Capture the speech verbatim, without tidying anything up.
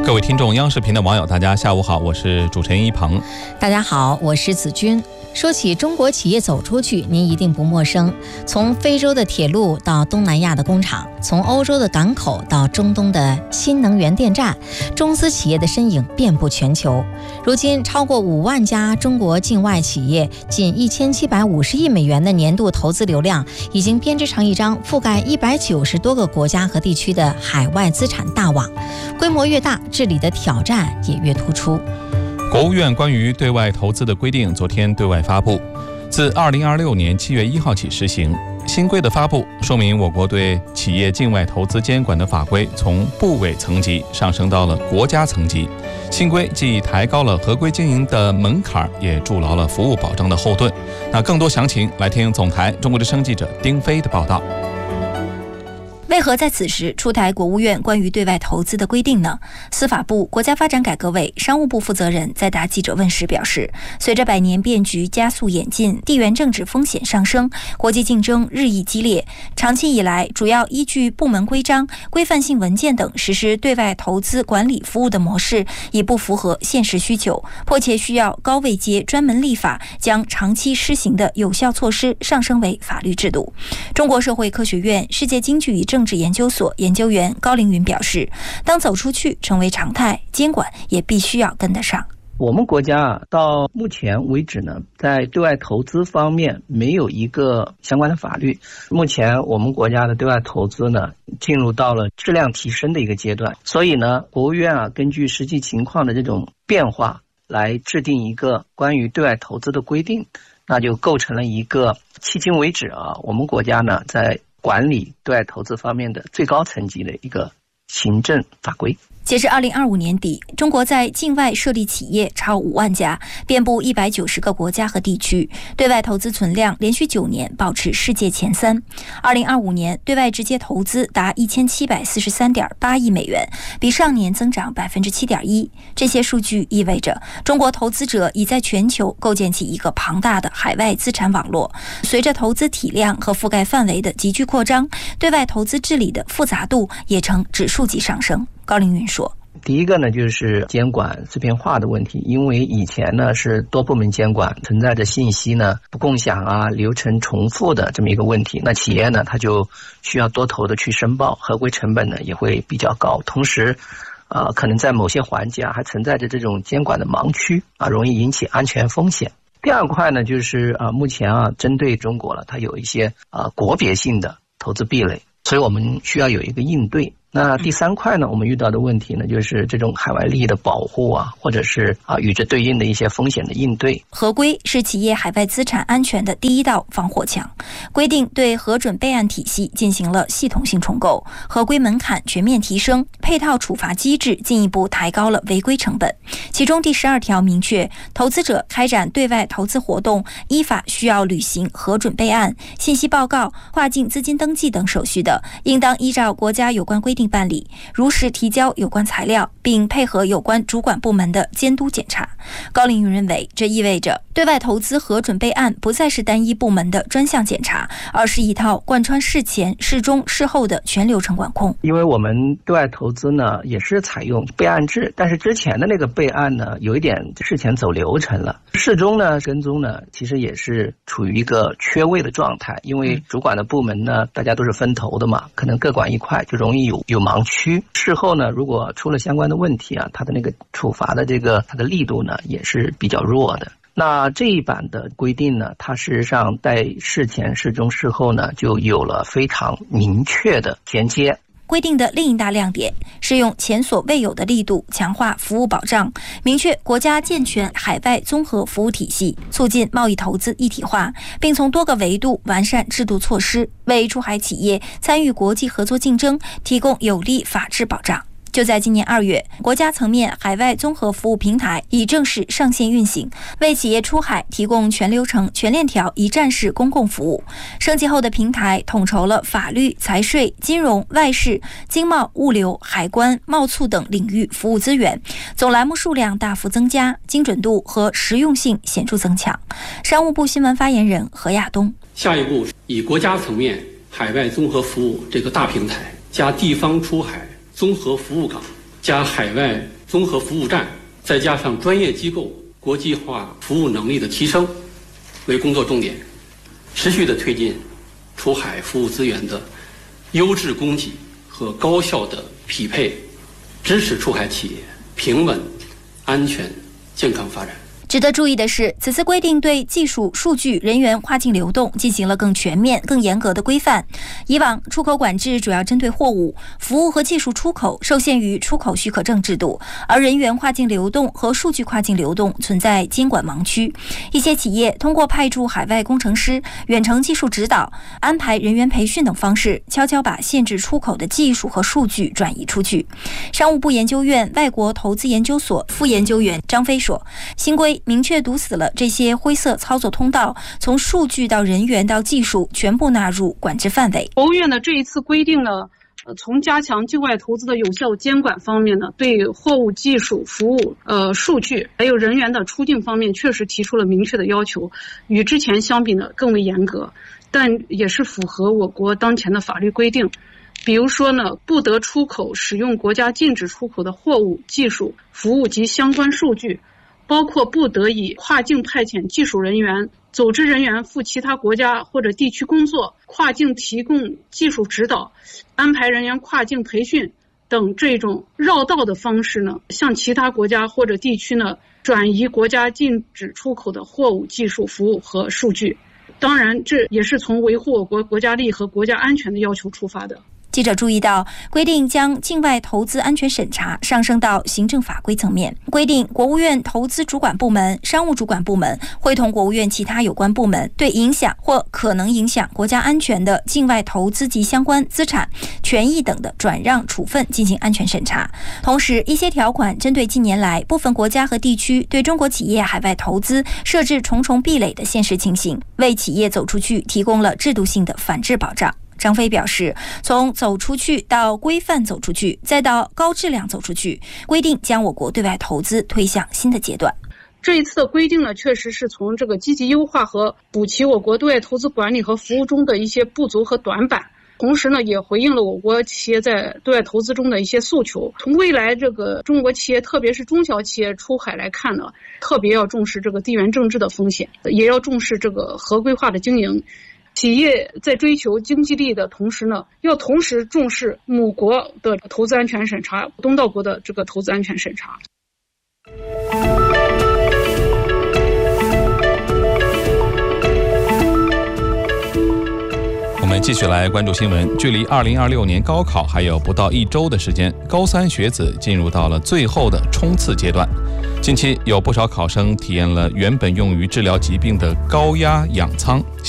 各位听众，央视频的网友，大家下午好，我是主持人一鹏。 大家好，我是子君。说起中国企业走出去，您一定不陌生。从非洲的铁路到东南亚的工厂，从欧洲的港口到中东的新能源电站，中资企业的身影遍布全球。如今，超过五万家中国境外企业，近一千七百五十亿美元的年度投资流量，已经编织成一张覆盖一百九十多个国家和地区的海外资产大网。规模越大，治理的挑战也越突出。 国务院关于对外投资的规定昨天对外发布，自二零二六年七月一号起实行。新规的发布说明我国对企业境外投资监管的法规从部委层级上升到了国家层级。新规既抬高了合规经营的门槛，也筑牢了服务保障的后盾。那更多详情来听总台中国之声记者丁飞的报道。 为何在此时出台国务院关于对外投资的规定呢？司法部、国家发展改革委、商务部负责人在答记者问时表示，随着百年变局加速演进，地缘政治风险上升，国际竞争日益激烈，长期以来主要依据部门规章、规范性文件等实施对外投资管理服务的模式已不符合现实需求，迫切需要高位阶专门立法，将长期施行的有效措施上升为法律制度。中国社会科学院世界经济与政治研究所研究员高凌云表示，当走出去成为常态，监管也必须要跟得上。 我们国家啊，到目前为止呢，在对外投资方面没有一个相关的法律。目前我们国家的对外投资呢，进入到了质量提升的一个阶段，所以呢，国务院啊，根据实际情况的这种变化，来制定一个关于对外投资的规定，那就构成了一个迄今为止啊，我们国家呢在管理对外投资方面的最高层级的一个行政法规。 截至二零二五年底，中国在境外设立企业超五万家，遍布一百九十个国家和地区，对外投资存量连续九年保持世界前三。二零二五年，对外直接投资达一千七百四十三点八亿美元，比上年增长百分之七点一。这些数据意味着，中国投资者已在全球构建起一个庞大的海外资产网络。随着投资体量和覆盖范围的急剧扩张，对外投资治理的复杂度也呈指数级上升。高凌云说， 第一个呢，就是监管碎片化的问题。因为以前呢是多部门监管，存在着信息呢不共享啊、流程重复的这么一个问题。那企业呢，它就需要多头的去申报，合规成本呢也会比较高。同时，呃，可能在某些环节啊还存在着这种监管的盲区啊，容易引起安全风险。第二块呢，就是啊，目前啊，针对中国了，它有一些啊国别性的投资壁垒，所以我们需要有一个应对。那第三块呢，我们遇到的问题呢，就是这种海外利益的保护啊，或者是啊与之对应的一些风险的应对。 合规是企业海外资产安全的第一道防火墙，规定对核准备案体系进行了系统性重构，合规门槛全面提升，配套处罚机制进一步抬高了违规成本。其中第十二条明确，投资者开展对外投资活动，依法需要履行核准备案、信息报告、跨境资金登记等手续的，应当依照国家有关规定办理，如实提交有关材料，并配合有关主管部门的监督检查。高凌云认为，这意味着对外投资核准备案不再是单一部门的专项检查，而是一套贯穿事前、事中、事后的全流程管控。 因为我们对外投资呢，也是采用备案制，但是之前的那个备案呢，有一点事前走流程了。事中呢，跟踪呢，其实也是处于一个缺位的状态，因为主管的部门呢，大家都是分头的嘛，可能各管一块，就容易有有盲区。事后呢，如果出了相关的问题啊，它的那个处罚的这个它的力度呢，也是比较弱的。那这一版的规定呢，它事实上在事前、事中、事后呢，就有了非常明确的衔接。 规定的另一大亮点是用前所未有的力度强化服务保障，明确国家健全海外综合服务体系，促进贸易投资一体化，并从多个维度完善制度措施，为出海企业参与国际合作竞争提供有力法治保障。就在今年二月，国家层面海外综合服务平台已正式上线运行，为企业出海提供全流程、全链条一站式公共服务。升级后的平台统筹了法律、财税、金融、外事、经贸、物流、海关、贸促等领域服务资源，总栏目数量大幅增加，精准度和实用性显著增强。商务部新闻发言人何亚东： 下一步以国家层面海外综合服务这个大平台，加地方出海综合服务岗，加海外综合服务站，再加上专业机构国际化服务能力的提升为工作重点，持续的推进出海服务资源的优质供给和高效的匹配，支持出海企业平稳、安全、健康发展。 值得注意的是，此次规定对技术、数据、人员跨境流动进行了更全面、更严格的规范。以往出口管制主要针对货物、服务和技术出口受限于出口许可证制度，而人员跨境流动和数据跨境流动存在监管盲区。一些企业通过派驻海外工程师、远程技术指导、安排人员培训等方式，悄悄把限制出口的技术和数据转移出去。商务部研究院外国投资研究所副研究员张飞说，新规明确堵死了这些灰色操作通道，从数据到人员到技术全部纳入管制范围。 国务院的这一次规定呢，呃，从加强境外投资的有效监管方面呢，对货物、技术、服务、呃数据还有人员的出境方面，确实提出了明确的要求，与之前相比呢更为严格，但也是符合我国当前的法律规定。比如说呢，不得出口使用国家禁止出口的货物、技术、服务及相关数据。包括不得以跨境派遣技术人员、走职人员赴其他国家或者地区工作、跨境提供技术指导、安排人员跨境培训等这种绕道的方式呢，向其他国家或者地区呢转移国家禁止出口的货物、技术、服务和数据。当然，这也是从维护我国国家利益和国家安全的要求出发的。 记者注意到，规定将境外投资安全审查上升到行政法规层面，规定国务院投资主管部门、商务主管部门会同国务院其他有关部门，对影响或可能影响国家安全的境外投资及相关资产、权益等的转让处分进行安全审查。同时，一些条款针对近年来部分国家和地区对中国企业海外投资设置重重壁垒的现实情形，为企业走出去提供了制度性的反制保障。张飞表示，从走出去到规范走出去，再到高质量走出去，规定将我国对外投资推向新的阶段。 这一次的规定呢，确实是从这个积极优化和补齐我国对外投资管理和服务中的一些不足和短板，同时呢，也回应了我国企业在对外投资中的一些诉求。从未来这个中国企业，特别是中小企业出海来看呢，特别要重视这个地缘政治的风险，也要重视这个合规化的经营。企业在追求经济利益的同时呢，要同时重视母国的投资安全审查、东道国的这个投资安全审查。 我们继续来关注新闻。距离二零二六年高考还有不到一周的时间，高三学子进入到了最后的冲刺阶段。近期有不少考生体验了原本用于治疗疾病的高压氧舱